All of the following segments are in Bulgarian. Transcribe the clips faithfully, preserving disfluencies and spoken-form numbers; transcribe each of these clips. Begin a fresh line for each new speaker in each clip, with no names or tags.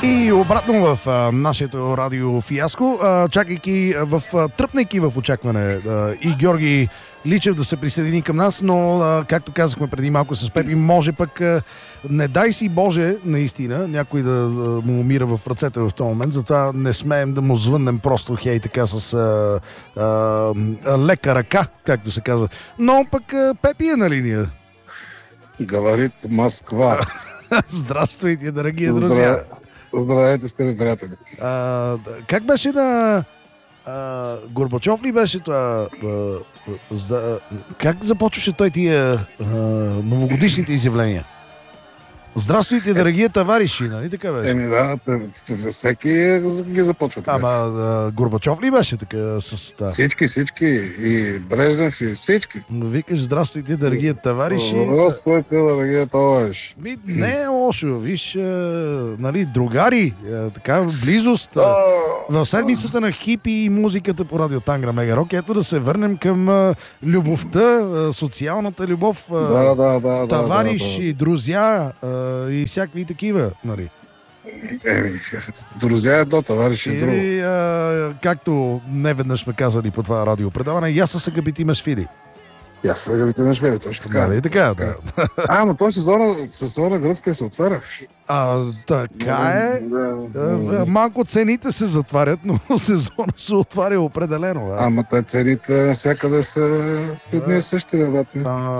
И обратно в а, нашето радио фиаско, а, чакайки, в, а, тръпнайки в очакване а, и Георги Личев да се присъедини към нас, но а, както казахме преди малко с Пепи, може пък, а, не дай си Боже, наистина, някой да, да му умира в ръцете в този момент, затова не смеем да му звъннем просто хей така с а, а, лека ръка, както се казва. Но пък а, Пепи е на линия.
Говорит Москва.
Здравствуйте, дорогие друзья.
Здравейте, скъпи приятели.
А, как беше на а, Горбачов ли беше това? А, за, как започваше той тия а, новогодишните изявления? Здравствуйте, дорогие товариши, нали така беше?
Еми да, всеки ги започва така.
Ама а, Горбачов ли беше така с това?
Всички, всички. И Брежнев, и всички.
Викаш здравствуйте, дорогие товариши.
Здравствуйте, дорогие товариши.
Ми, не е лошо, виж, а, нали, другари, а, така, близост. А, в седмицата на хипи и музиката по радио Тангра Мега Рок, ето да се върнем към а, любовта, а, социалната любов, а,
да, да, да,
товариши,
да, да.
друзья а, и всякакви такива, нали.
Еми, друзья е до, товариши е друго.
И, а, както неведнъж сме казали по това радиопредаване, и аз са габити Машвили.
И аз са габити Машвили, точно така.
Нали така, да.
А, но той сезона, сезона гръцкия се отваря.
А, така е.
Да,
да. Малко цените се затварят, но сезона се отваря определено. Да.
Ама те цените навсякъде са едни и същи, бе, бе.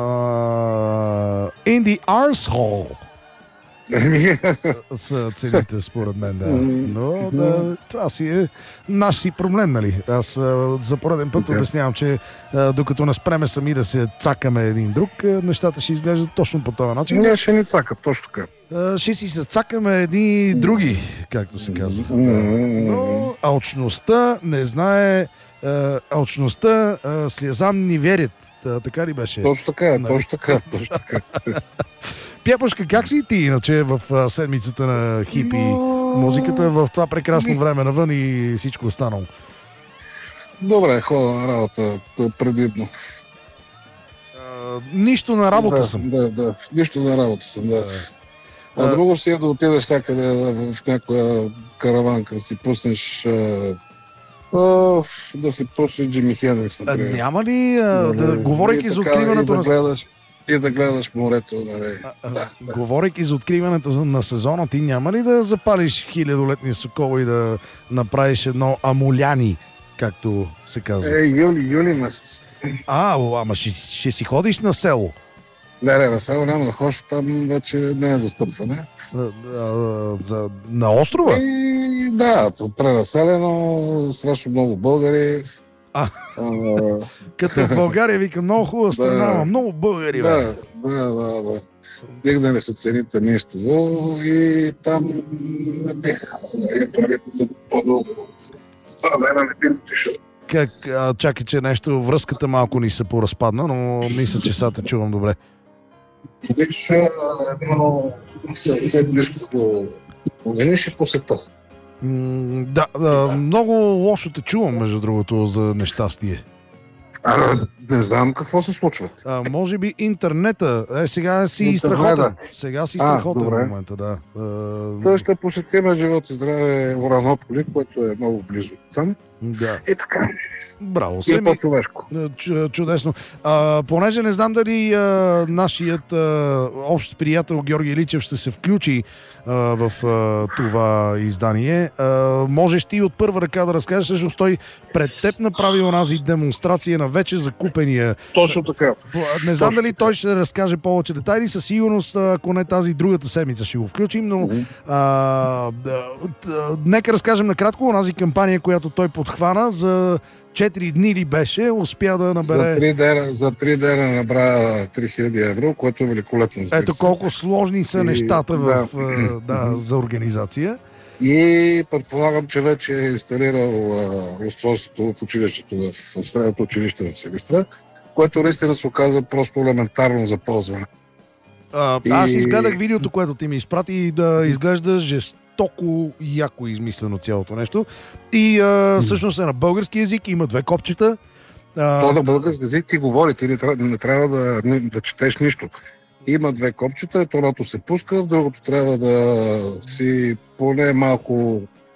In the arsehole
Еми,
са цените, според мен, да. Но да, това си е наш си проблем, нали? Аз а, за пореден път обяснявам, че а, докато не спреме сами да се цакаме един друг, а, нещата ще изглеждат точно по този начин.
ние ще ни цакат, точно така.
А, ще си се цакаме едни други, както се казва. Но алчността не знае, а, алчността а, слезам ни верят. Та, така ли беше?
Точно така, точно така, точно така.
Пяпашка, как си ти иначе в а, седмицата на хипи музиката, в това прекрасно време навън и всичко останало?
Добре, хода на работа, предимно.
А, нищо на работа
да,
съм.
Да, да, нищо на работа съм, да. А, а друго си е да отидеш някъде в, в някоя караванка, да си пуснеш... А, а, да си пуснеш Джими Хендрикс, например.
А, няма ли, а, да, да, говорейки за откриването на...
Да гледаш, и да гледаш морето, нали.
А, а, да, говорейки за откриването на сезона, ти няма ли да запалиш хилядолетния сокол и да направиш едно амуляни, както се казва?
Е, юли, юли месец.
А, ама ще, ще си ходиш на село?
Не, не, на село няма да ходиш, там вече не е застъпване.
А, а, за, на острова?
И, да, пренаселено, страшно много българи.
А,
а,
като в България, вика, много хубава страна, да, много българи, бе.
Да, да, да, да. Дигнали се цените нещо и там не бих за по-дълго. Това време не бих отишъл.
Как, а, чакай, че нещо, връзката малко ни се поразпадна, но мисля, че сега те чувам добре.
Виж, едно седмично по годиниш и по света.
Да, да, много лошо те чувам, между другото, за нещастие.
А, не знам какво се случва.
А, може би интернета. Е, сега си
Интернета.
страхотен. Сега си страхотен в
добре.
момента, да.
Той ще посетим живот и здраве Уранополи, което е много близо там.
Да.
И така.
Браво,
И
Семи.
по-човешко.
Ч- чудесно. А, понеже не знам дали а, нашият а, общ приятел Георги Личев ще се включи а, в а, това издание, а, можеш ти от първа ръка да разкажеш, всъщност той пред теб направи онази демонстрация на вече закупения.
Точно така.
Не знам дали той ще разкаже повече детайли, със сигурност, ако не тази другата седмица ще го включим, но а, да, да, нека разкажем накратко онази кампания, която той подхвана за четири дни ли беше, успя да набере...
За три дена, за три дена набра три хиляди евро, което е великолепно.
Ето колко сложни са
и,
нещата в,
да.
да, за организация.
И предполагам, че вече е инсталирал а, устройството в училището, в, в средното училище в Силистра, което наистина се оказва просто елементарно за ползване.
А,
и...
Аз изгледах видеото, което ти ми изпрати и да изглежда жестоко и яко измислено цялото нещо. И а, всъщност е на български език, има две копчета.
А... То на български език ти говори, ти не трябва, не трябва да, да четеш нищо. има две копчета, едното се пуска, в другото трябва да си поне малко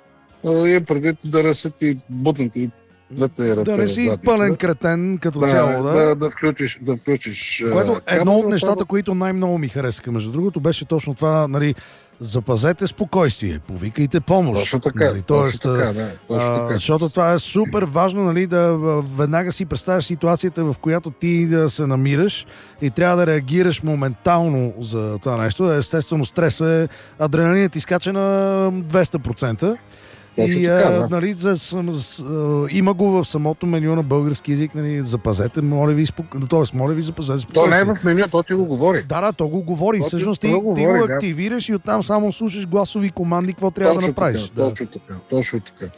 и предвид да ръсят и бутнати двете ръце.
Да не си пълен кретен като
да,
цяло, да.
Да, да включиш, да включиш.
Което е едно от нещата,
това...
които най-много ми харесаха, между другото, беше точно това, нали, запазете спокойствие, повикайте помощ.
Точно така,
нали,
точно
тоест,
така, да, точно
а,
така.
защото това е супер важно, нали, да веднага си представяш ситуацията, в която ти да се намираш и трябва да реагираш моментално за това нещо. Естествено, стрес е, адреналинът изкача на двеста процента.
Точно
И
така,
а,
да.
нали, за, с, с, а, има го в самото меню на български език, нали, запазете, моля ви, спок... тоест, моля ви, запазете
То не е
спокойствие.
в меню, то ти го говори.
Да, да, то го говори.
То ти-
Всъщност
то
ти,
го
ти
говори,
го
да.
активираш и оттам само слушаш гласови команди, какво трябва да
Точно
направиш.
Така,
Да.
точно така, точно така.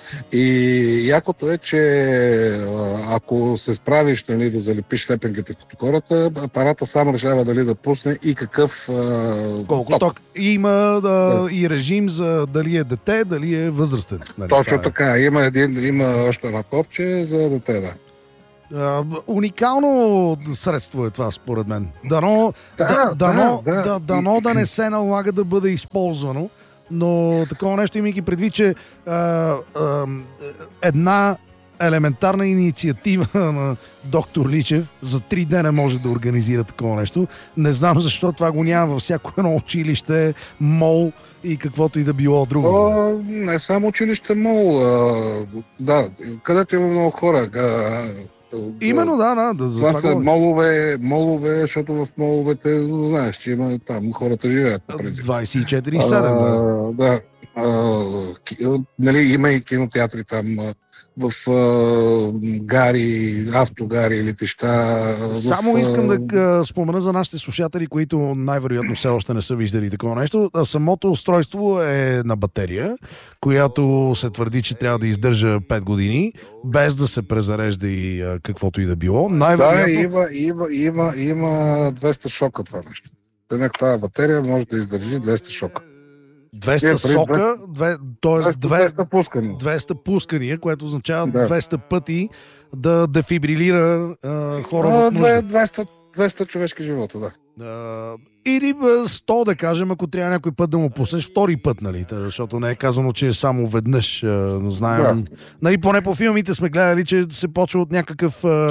И якото е, че а, ако се справиш, нали, да залепиш лепенките като хората, апарата сам решава дали да пусне и какъв а,
Колко
ток.
ток. И има да, и режим за дали е дете, дали е възрастен. Нали,
Точно
това е.
така. Има, един, има още едно копче за дете, да.
А, уникално средство е това, според мен. Дано
Да,
да, дано,
да,
да,
да.
дано да не се налага да бъде използвано, но такова нещо, имайки предвид, че а, а, една елементарна инициатива на доктор Личев за три дена може да организира такова нещо. Не знам защо това го няма във всяко едно училище, мол и каквото и да било друго.
О, не само училище МОЛ. А, да, където има много хора. А,
Именно, да, да. да за
Това
това
са
говоря.
молове, молове, защото в моловете, знаеш, че има там хората живеят, по принцип.
двайсет и четири седем, да.
А, да. А, ки- нали, има и кинотеатри там а, в а, гари, автогари, летища.
Само
в,
искам
а,
да а, спомена за нашите слушатели, които най-вероятно все още не са виждали такова нещо. А самото устройство е на батерия, която се твърди, че трябва да издържа пет години, без да се презарежда и а, каквото и да било.
Да,
Най-вероятно...
има, има, има, има двеста шока това нещо. Тънък тази батерия може да издържи двеста шока.
двеста
Е, при
сока, две, т.е. две-
двеста пускани.
двеста пускания, което означава
Да.
двеста пъти да дефибрилира а, хора в
А,
нужда.
двеста, двеста човешки живота, да.
А, или бе, сто, да кажем, ако трябва някой път да му пуснеш втори път, нали? Та, защото не е казано, че е само веднъж. А, знаем.
Да.
Нали, поне по филмите сме гледали, че се почва от някакъв а,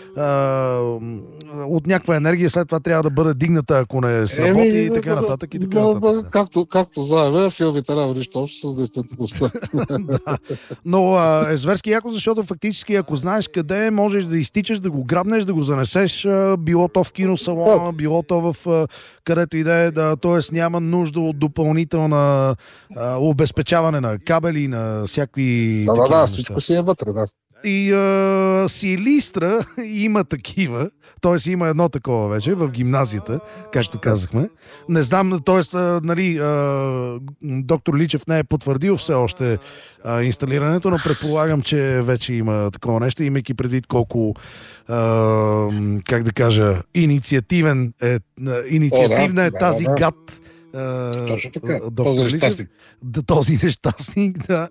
а, от някаква енергия, след това трябва да бъде дигната, ако не сработи и така нататък и така
да,
нататък.
да,
Да.
както, както заявя, филмите няма нищо общо с действителността.
Да. Но а, е зверски яко, защото фактически, ако знаеш къде можеш да изтичаш, да го грабнеш, да го занесеш, а, било то в киносалона, било то в а, където и да е, да, т.е. няма нужда от допълнителна а, обезпечаване на кабели, на всякакви
Да, да,
такива
да,
неща.
всичко си е вътре, да.
И а, Силистра има такива, т.е. има едно такова вече в гимназията, както казахме. Не знам, т.е. нали, а, доктор Личев не е потвърдил все още а, инсталирането, но предполагам, че вече има такова нещо, имайки предвид колко, а, как да кажа, инициативен е, инициативна
О, да,
е
да,
тази
да, да.
гад. а,
Точно така.
доктор
Този
Личев.
нещастник.
Да, този нещастник, да.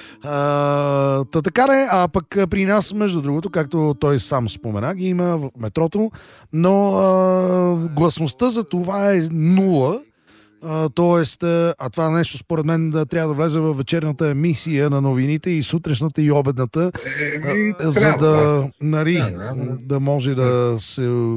А, та така не, а пък при нас, между другото, както той сам спомена, ги има в метрото, но а, гласността за това е нула. А, тоест, а това нещо според мен да трябва да влезе в вечерната емисия на новините и сутрешната и обедната,
Еми,
а, за
трябва,
да, нали,
Да, да, да.
да може да се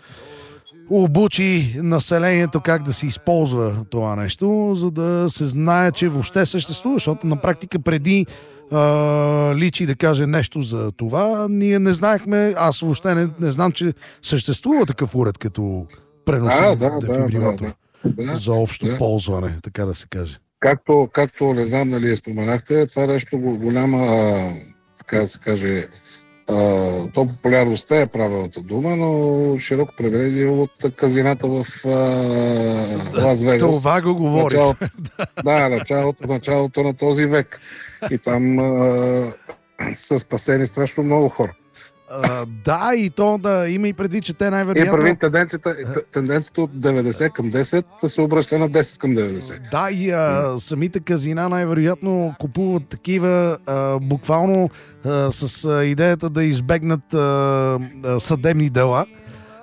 обучи населението как да се използва това нещо, за да се знае, че въобще съществува, защото на практика преди а, Личи да каже нещо за това, ние не знаехме, аз въобще не, не знам, че съществува такъв уред като преносен
Да, да, да,
дефибрилатор
да, да.
за общо
да.
ползване, така да се каже.
Както, както не знам дали я споменахте, това нещо го- голяма, а, така да се каже, а, то популярността е правилната дума, но широко преведе от казината в а, Лас Вегас.
Това го говори.
Началото, да, началото, началото на този век. И там а, са спасени страшно много хора.
А, да, и то да има и предвид, че те
И
най-вероятно...
прави тенденцията, тенденцията от деветдесет към десет да се обръща на десет към деветдесет.
Да, и а, самите казина най-вероятно купуват такива а, буквално а, с а, идеята да избегнат а, а, съдебни дела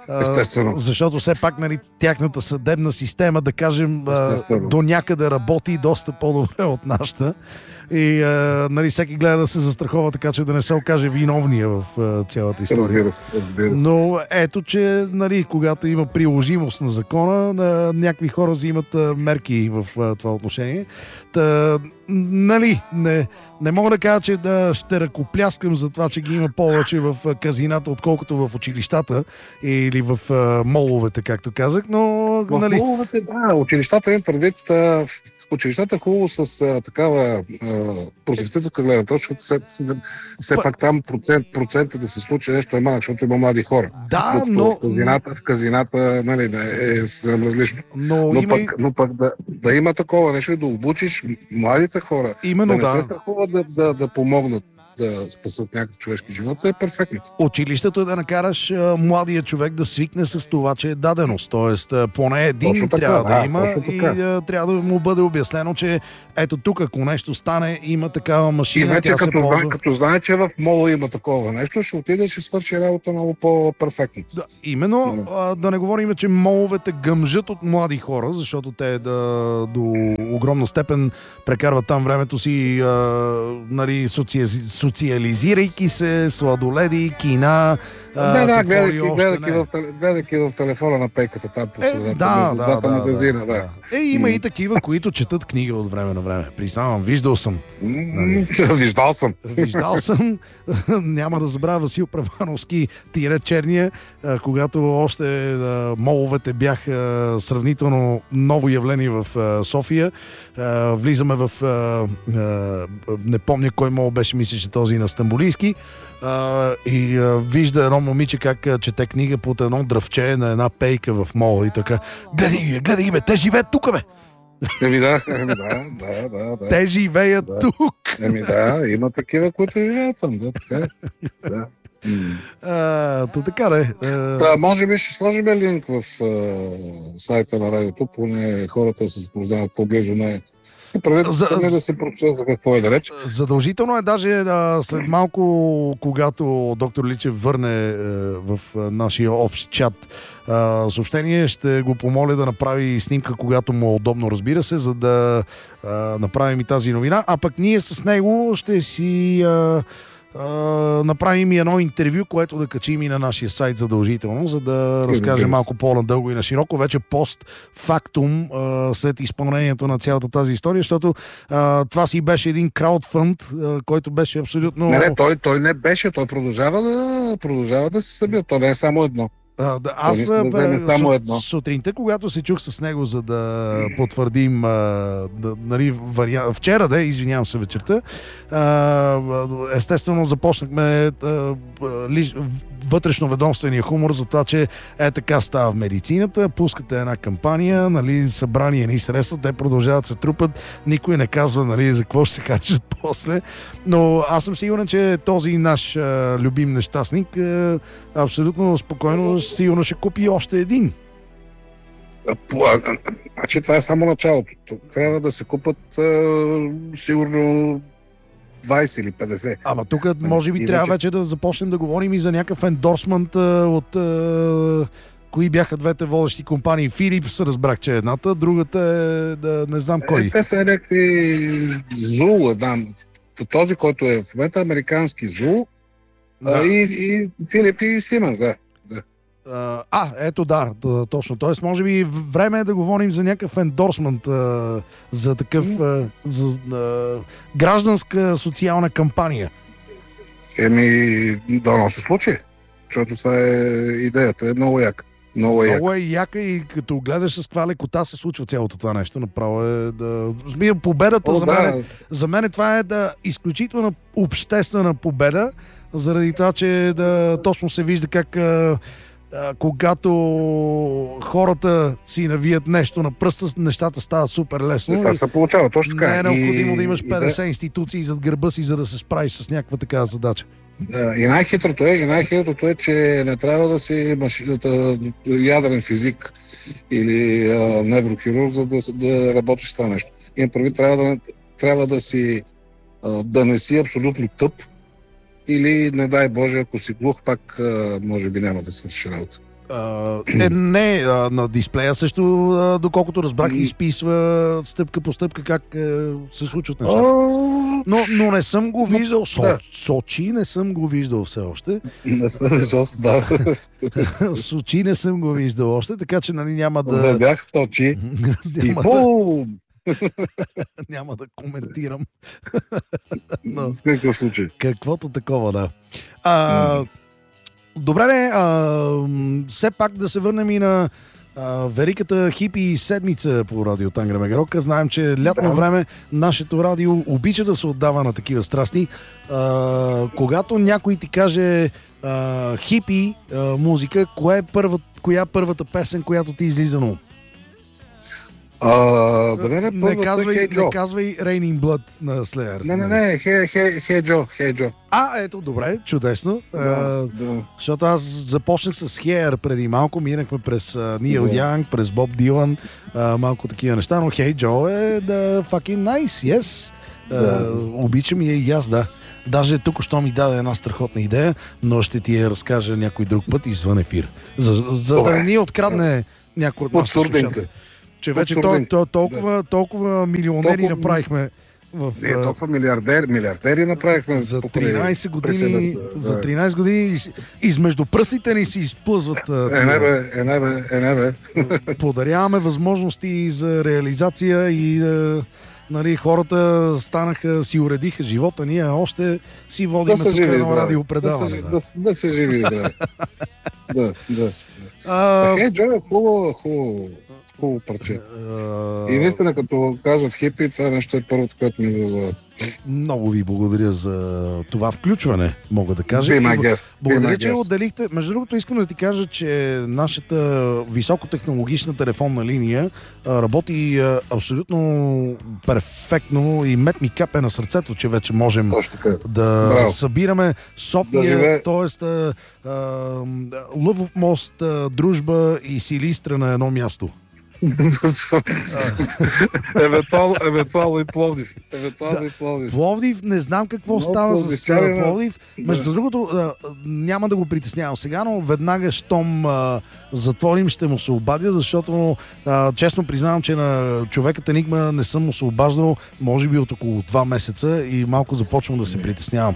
Естествено.
Защото все пак, нали, тяхната съдебна система, да кажем,
Естествено.
до някъде работи доста по-добре от нашата. И а, нали, всеки гледа да се застрахова, така че да не се окаже виновния в а, цялата история.
Разбира се, разбира се.
Но ето, че нали, когато има приложимост на закона, на някакви хора взимат а, мерки в а, това отношение. Та, нали, не, не мога да кажа, че да ще ръкопляскам за това, че ги има повече в а, казината, отколкото в училищата или в а, моловете, както казах, но
В
нали...
моловете, да, училищата им предвид. А, училищата е хубаво с а, такава просветителска гледна точка, все, все
Па...
пак там процент, процента да се случи нещо е малък, защото има млади хора.
Да,
в,
но...
В казината, в казината нали, е, е съвсем различно.
Но,
но,
има...
пък, но пък да, да има такова нещо и да обучиш младите хора,
Именно,
да не
да.
се страхуват да, да, да помогнат да спасат някакъв човешки живот, е перфектно.
Училището е да накараш а, младия човек да свикне с това, че е даденост. Тоест, а, поне един
Точно така,
трябва да,
да,
има и а, трябва да му бъде обяснено, че ето тук, ако нещо стане, има такава машина,
и вече
тя
като,
се ползва.
знае, като знае, че в мола има такова нещо, ще отиде и ще свърши работа много по-перфектно.
Да, именно, а, да не говорим, че моловете гъмжат от млади хора, защото те да, до огромна степен прекарват там времето си, а, нали, социализирани социализирайки се, сладоледи, кина,
да, да, гледайки,
гледайки,
в, гледайки в телефона на пейката там по средата.
Е, да, да, да,
магазина,
да,
да.
да. Е, има mm. и такива, които четат книга от време на време. Признавам, виждал съм.
Нали? Виждал съм.
Виждал съм. Няма да забравя Васил Правановски, тире Черния, когато още моловете бяха сравнително ново явление в София. Влизаме в... Не помня кой мол беше, мисля, че този на Стамбулийски. Uh, и uh, вижда едно момиче как uh, чете книга под едно дръвче на една пейка в мола и така: гледай ги, гледай ги, бе, те живеят тук, бе!
Еми да, еми да, да, да, да.
Те живеят
да.
тук!
Еми да, има такива, които живеят там, да, така е. Да.
Uh, то така да е.
Uh... Та, може би ще сложим линк в uh, сайта на радиото, поне хората се запознават по-близо на Предвид,
за,
не да се прочета за какво е далеч.
Задължително е даже а, след малко, когато доктор Личев върне а, в а, нашия общ чат а, съобщение, ще го помоля да направи снимка, когато му е удобно, разбира се, за да а, направим и тази новина. А пък ние с него ще си... А, Uh, направим и едно интервю, което да качим и на нашия сайт задължително, за да
Си,
разкажем малко по-надълго и на широко, вече постфактум uh, след изпълнението на цялата тази история, защото uh, това си беше един краудфънд, uh, който беше абсолютно...
Не, не, той, той не беше, той продължава да, продължава да се събира, то не е само едно.
А, да, аз
да
бе,
само едно.
сутринта, когато се чух с него, за да потвърдим а, да, нали, вариант, вчера, да, извинявам се вечерта, а, естествено започнахме а, ли, вътрешноведомствения хумор за това, че е така става в медицината, пускате една кампания, нали, събрание ни средства, те продължават да се трупат, никой не казва, нали, за какво ще се харчат после, но аз съм сигурен, че този наш а, любим нещастник а, абсолютно спокойно сигурно ще купи още един.
Значи това е само началото. Трябва да се купат а, сигурно двайсет или петдесет.
Ама тук може би и трябва вече... вече да започнем да говорим и за някакъв ендорсмент а, от а, кои бяха двете водещи компании. Philips разбрах, че едната, другата е да не знам кой.
Е, те са някакви Зул, да. Този, който е в момента американски Зул, да. а, и, и Philips и Siemens, да.
А, ето да, да, точно. Тоест, може би време е да говорим за някакъв ендорсмент, а, за такъв а, за, а, гражданска социална кампания. Еми,
да, но се случи. Защото това е идеята. Е много яка. Много е,
много е яка и като гледаш с каква лекота се случва цялото това нещо. Направо е да... Смия, победата О, за, да. мен, за мен това е да изключителна обществена победа, заради това, че да, точно се вижда как а, а, когато хората си навият нещо на пръста, нещата стават супер лесно.
Това се получава, точно така.
Не е необходимо и, да имаш петдесет
и,
институции зад гърба си, за да се справиш с някаква такава задача.
И най-хитрото е, и най-хитрото е, че не трябва да си машината, ядрен физик или а, неврохирург, за да, да работиш това нещо. И прави, трябва да, трябва да си а, да не си абсолютно тъп или, не дай Боже, ако си глух, пак а, може би няма да свърши работа.
А, е, не, а, на дисплея също, а, доколкото разбрах, изписва стъпка по стъпка как е, се случват нещата. Но, но не съм го виждал. Со,
Да.
Сочи не съм го виждал все още.
Не съм виждал, да.
Сочи не съм го виждал още, така че нали, няма
Да
да...
бях в Сочи. И
няма, да
по...
няма да коментирам. Но,
В какъв случай?
каквото такова, да. А, добре, не, а, м, все пак да се върнем и на а, великата хипи седмица по радио Тангра Мегарока. Знаем, че лятно
Да.
време нашето радио обича да се отдава на такива страсти. А, когато някой ти каже а, хипи а, музика, коя е първа, коя е първата песен, която ти излиза на ум?
А, да мен е
Не
първата
казвай,
Хей
не
Джо.
казвай Raining Blood на Slayer.
Не, не, не, Хей, Хей, Хей Джо, Хей Джо.
А, ето, добре, чудесно. А,
Да, да.
защото аз започнах с Hair преди малко, минахме през Нил
Да.
Янг, през Боб Дилан, а, малко такива неща, но Hey Joe е да fucking nice, yes. А,
Да.
обичам я и аз, да. Даже тук що ми даде една страхотна идея, но ще ти я разкажа някой друг път извън ефир. За, за да
Добре.
не ни открадне някой от нашите
Подсурдинка.
слушатели. Че вече то,
Подсурдинка.
то, толкова, толкова милионери
Толкова-
направихме в,
Ние
а,
толкова милиардери, милиардери направихме.
за
покрай
тринайсет години,
пресенето.
за
Да.
тринайсет години из- измежду пръстите ни си изплъзват. а,
Е, не
тия.
бе, е, не бе, е, не бе.
Подаряваме възможности за реализация и а, нали, хората станаха, си уредиха живота. Ние още си водиме
Да
тук
се живи,
едно
да.
радиопредаване.
Да,
Да.
се- да, да се живи, да. Да, да.
А,
Хей Джо е хубаво, хубаво, хубаво парче.
а,
И наистина, като казват хипи, това нещо е първото, което ми да.
много ви благодаря за това включване, мога да кажа.
Be my
И
guest. Be
Благодаря,
my
че
guest.
отделихте. Между другото, искам да ти кажа, че нашата високотехнологична телефонна линия а, работи а, абсолютно перфектно и мет ми капе на сърцето, че вече можем
Точно така.
да
Браво.
събираме
Да
София,
живее.
т.е. Лъвов мост, а, Дружба и Силистра на едно място.
евентуално, евентуално и Пловдив. Евентуално и Пловдив.
Пловдив, не знам какво
Но
става
Пловдив,
с
тя
а,
има-
Пловдив. Между
Да.
другото, а, няма да го притеснявам сега, но веднага, щом а, затворим, ще му се обадя, защото а, честно признавам, че на човекът Енигма не съм му се обаждал, може би от около два месеца и малко започвам да се притеснявам.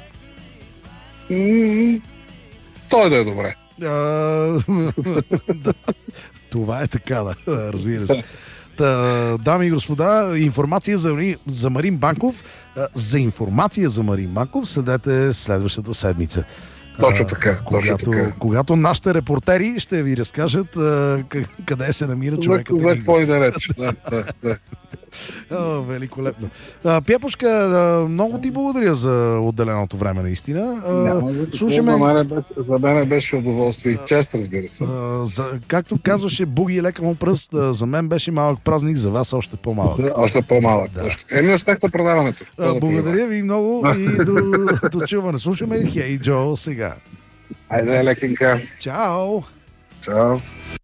М, Той да е добре.
А, да, това е така, да, разбира се. Та, дами и господа, информация за, за Марин Банков. а, За информация за Марин Банков следете следващата седмица.
Точно
А,
така, точно
когато,
така.
когато нашите репортери ще ви разкажат а, къ- къде се намира
За,
човекът.
за
Енигма.
какво и да реч. Да, да, да.
О, великолепно. А, Пепушка, а, много ти благодаря за отделеното време, наистина. А,
Няма за какво.
слушаме,
За мен беше- За мен беше удоволствие и чест, разбира се.
а, за, както казваше Буги лека му пръст, а, за мен беше малък празник, за вас още по-малък.
Още по-малък.
Да.
Точно. Еми, успех на предаването.
А,
Това да
благодаря ви много и до, до чуване. Слушаме Хей Джо сега.
пожелая. Айде, лекинка.
Чао!
Чао.